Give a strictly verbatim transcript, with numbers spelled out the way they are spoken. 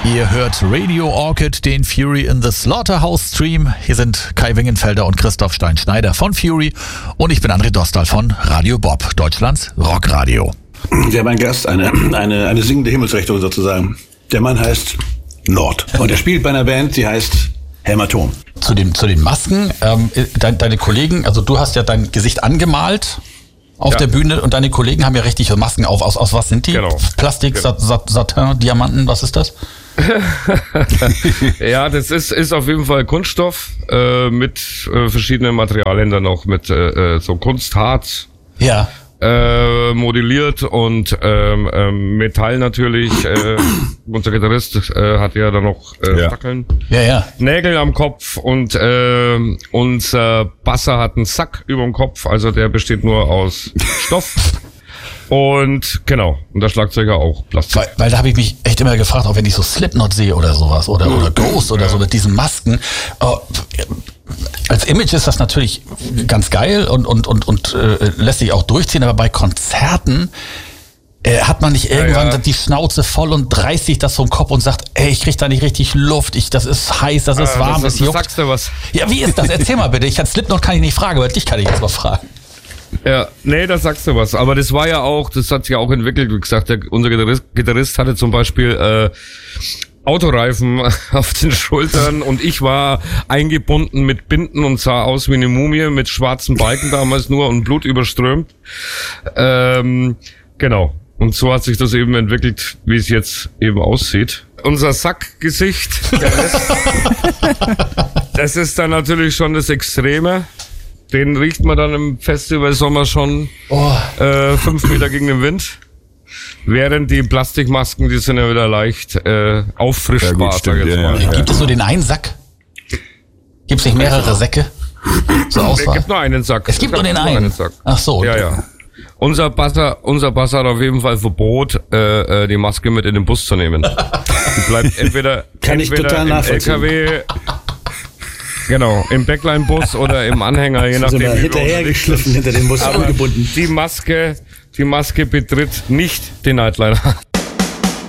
Ihr hört Radio Orchid, den Fury in the Slaughterhouse Stream. Hier sind Kai Wingenfelder und Christoph Stein-Schneider von Fury und ich bin André Dostal von Radio Bob, Deutschlands Rockradio. Wir haben einen Gast, eine, eine, eine singende Himmelsrichtung sozusagen. Der Mann heißt Nord und er spielt bei einer Band, die heißt Hämatom. Zu den, zu den Masken, ähm, de, deine Kollegen, also du hast ja dein Gesicht angemalt auf ja. der Bühne und deine Kollegen haben ja richtige Masken auf. Aus, aus was sind die? Genau. Plastik, genau. Sat, Satin, Diamanten, was ist das? Ja, das ist, ist auf jeden Fall Kunststoff äh, mit äh, verschiedenen Materialien, dann auch mit äh, so Kunstharz. Ja. Äh, modelliert und ähm, ähm, Metall natürlich. Äh, unser Gitarrist äh, hat ja dann noch äh, ja. Stackeln, ja, ja. Nägel am Kopf und äh, unser Basser hat einen Sack über dem Kopf, also der besteht nur aus Stoff. Und genau, und der Schlagzeuger auch Plastik. Weil, weil da habe ich mich echt immer gefragt, auch wenn ich so Slipknot sehe oder sowas oder, oder Ghost oder so mit diesen Masken. Oh, als Image ist das natürlich ganz geil und, und, und, und äh, lässt sich auch durchziehen, aber bei Konzerten äh, hat man nicht irgendwann ja, ja. die Schnauze voll und reißt sich das vom Kopf und sagt, ey, ich krieg da nicht richtig Luft, ich, das ist heiß, das ist ah, warm, das, das juckt. Sagst du was? Ja, wie ist das? Erzähl mal bitte. Ich kann Slipknot kann ich nicht fragen, aber dich kann ich jetzt mal fragen. Ja, nee, da sagst du was. Aber das war ja auch, das hat sich ja auch entwickelt. Wie gesagt, der, unser Gitarrist, Gitarrist hatte zum Beispiel äh, Autoreifen auf den Schultern und ich war eingebunden mit Binden und sah aus wie eine Mumie mit schwarzen Balken damals nur und Blut überströmt. Ähm, genau. Und so hat sich das eben entwickelt, wie es jetzt eben aussieht. Unser Sackgesicht, der Rest, das ist dann natürlich schon das Extreme. Den riecht man dann im Festivalsommer schon oh. äh, fünf Meter gegen den Wind. Während die Plastikmasken, die sind ja wieder leicht äh, auffrischbar. Ja, ja, ja, ja. Gibt es nur den einen Sack? Gibt es nicht mehrere Säcke? So es gibt nur einen Sack. Es gibt es nur den nur einen. einen Sack. Ach so. Ja, ja. Unser Basser, unser Basser hat auf jeden Fall Verbot, äh, die Maske mit in den Bus zu nehmen. Die bleibt entweder, Kann ich entweder total im nachvollziehen. L K W... Genau, im Backline-Bus oder im Anhänger, je nachdem. Wie hinterhergeschliffen, hinter dem Bus angebunden. Die Maske, die Maske betritt nicht den Nightliner.